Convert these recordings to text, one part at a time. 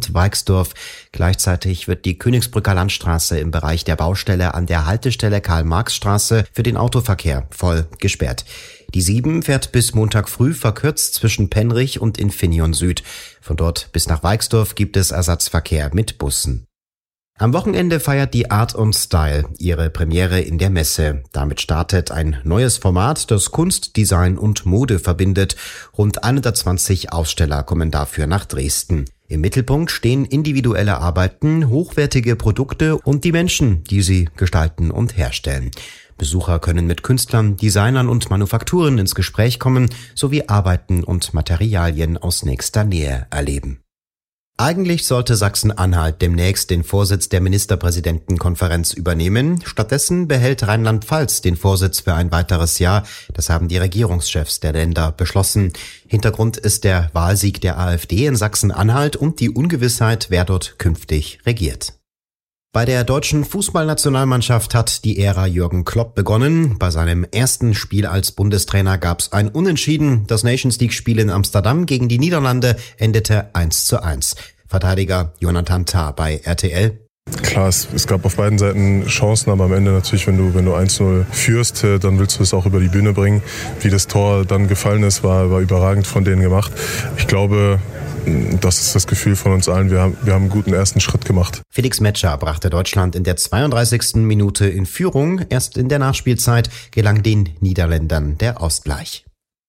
und Weixdorf. Gleichzeitig wird die Königsbrücker Landstraße im Bereich der Baustelle an der Haltestelle Karl-Marx-Straße für den Autoverkehr voll gesperrt. Die 7 fährt bis Montag früh verkürzt zwischen Penrich und Infineon Süd. Von dort bis nach Weixdorf gibt es Ersatzverkehr mit Bussen. Am Wochenende feiert die Art & Style ihre Premiere in der Messe. Damit startet ein neues Format, das Kunst, Design und Mode verbindet. Rund 120 Aussteller kommen dafür nach Dresden. Im Mittelpunkt stehen individuelle Arbeiten, hochwertige Produkte und die Menschen, die sie gestalten und herstellen. Besucher können mit Künstlern, Designern und Manufakturen ins Gespräch kommen, sowie Arbeiten und Materialien aus nächster Nähe erleben. Eigentlich sollte Sachsen-Anhalt demnächst den Vorsitz der Ministerpräsidentenkonferenz übernehmen. Stattdessen behält Rheinland-Pfalz den Vorsitz für ein weiteres Jahr. Das haben die Regierungschefs der Länder beschlossen. Hintergrund ist der Wahlsieg der AfD in Sachsen-Anhalt und die Ungewissheit, wer dort künftig regiert. Bei der deutschen Fußballnationalmannschaft hat die Ära Jürgen Klopp begonnen. Bei seinem ersten Spiel als Bundestrainer gab es ein Unentschieden. Das Nations League-Spiel in Amsterdam gegen die Niederlande endete 1:1. Verteidiger Jonathan Tah bei RTL. Klar, es gab auf beiden Seiten Chancen, aber am Ende natürlich, wenn du 1:0 führst, dann willst du es auch über die Bühne bringen. Wie das Tor dann gefallen ist, war überragend von denen gemacht. Ich glaube, das ist das Gefühl von uns allen. Wir haben einen guten ersten Schritt gemacht. Felix Metscher brachte Deutschland in der 32. Minute in Führung. Erst in der Nachspielzeit gelang den Niederländern der Ausgleich.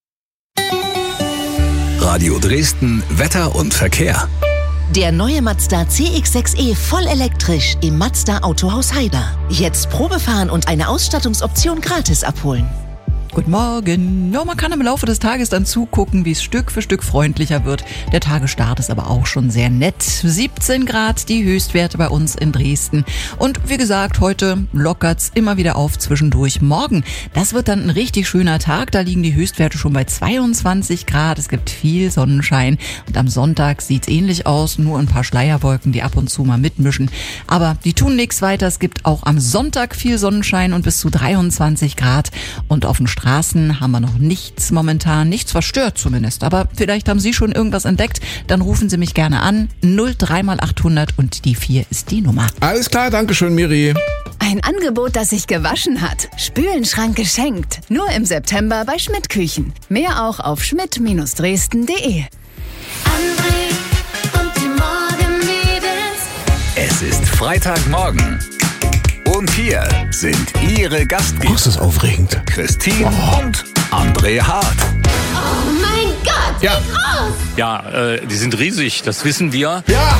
Radio Dresden, Wetter und Verkehr. Der neue Mazda CX-6e voll elektrisch im Mazda Autohaus Haider. Jetzt Probefahren und eine Ausstattungsoption gratis abholen. Guten Morgen. Ja, man kann im Laufe des Tages dann zugucken, wie es Stück für Stück freundlicher wird. Der Tagesstart ist aber auch schon sehr nett. 17 Grad die Höchstwerte bei uns in Dresden. Und wie gesagt, heute lockert's immer wieder auf zwischendurch. Morgen, das wird dann ein richtig schöner Tag. Da liegen die Höchstwerte schon bei 22 Grad. Es gibt viel Sonnenschein. Und am Sonntag sieht's ähnlich aus. Nur ein paar Schleierwolken, die ab und zu mal mitmischen. Aber die tun nichts weiter. Es gibt auch am Sonntag viel Sonnenschein und bis zu 23 Grad. Und auf den Straßen haben wir noch nichts momentan, nichts verstört zumindest. Aber vielleicht haben Sie schon irgendwas entdeckt, dann rufen Sie mich gerne an. 03x800 und die 4 ist die Nummer. Alles klar, danke schön, Miri. Ein Angebot, das sich gewaschen hat. Spülenschrank geschenkt. Nur im September bei Schmidt Küchen. Mehr auch auf schmidt-dresden.de. André und die Morgenmädels. Es ist Freitagmorgen. Und hier sind Ihre Gastgeber. Oh, ist das aufregend. Christine und André Hart. Oh mein Gott, Ja. wie groß! Ja, die sind riesig, das wissen wir. Ja,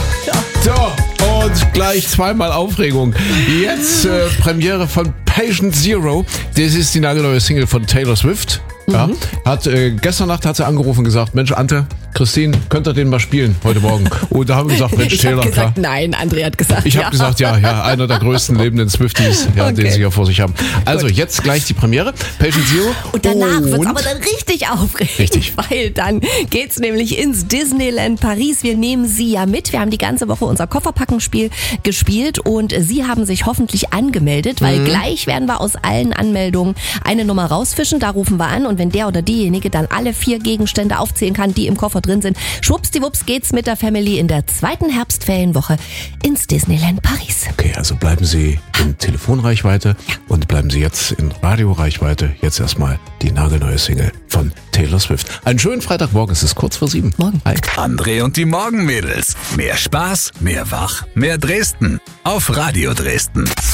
so, und gleich zweimal Aufregung. Jetzt Premiere von Patient Zero. Das ist die nagelneue Single von Taylor Swift. Ja, gestern Nacht hat sie angerufen und gesagt, Mensch, Ante, Christine, könnt ihr den mal spielen heute Morgen? Und da haben wir gesagt, Mensch, Taylor, gesagt, klar. nein, André hat gesagt, Ich habe gesagt, ja, einer der größten lebenden Swifties, ja, Okay. den sie ja vor sich haben. Also jetzt gleich die Premiere, Patient Zero. Und danach wird's aber dann richtig aufregend. Richtig. Weil dann geht's nämlich ins Disneyland Paris. Wir nehmen Sie ja mit. Wir haben die ganze Woche unser Kofferpackenspiel gespielt und Sie haben sich hoffentlich angemeldet, weil gleich werden wir aus allen Anmeldungen eine Nummer rausfischen. Da rufen wir an und wenn der oder diejenige dann alle 4 Gegenstände aufzählen kann, die im Koffer drin sind, schwuppsdiwupps geht's mit der Family in der 2. Herbstferienwoche ins Disneyland Paris. Okay, also bleiben Sie in Telefonreichweite und bleiben Sie jetzt in Radioreichweite. Jetzt erstmal die nagelneue Single von Taylor Swift. Einen schönen Freitagmorgen, es ist kurz vor 7. Morgen. Hi. André und die Morgenmädels. Mehr Spaß, mehr Wach, mehr Dresden. Auf Radio Dresden.